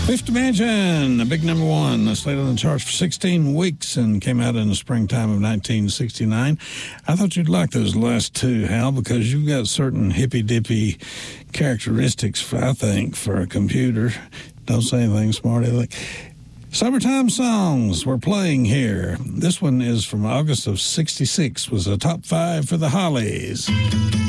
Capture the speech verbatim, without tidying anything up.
Fifth Dimension, a big number one, stayed on the charts for sixteen weeks and came out in the springtime of nineteen sixty-nine. I thought you'd like those last two, Hal, because you've got certain hippy-dippy characteristics, I think, for a computer. Don't say anything, smarty. Summertime songs we're playing here. This one is from August of sixty-six, was a top five for the Hollies.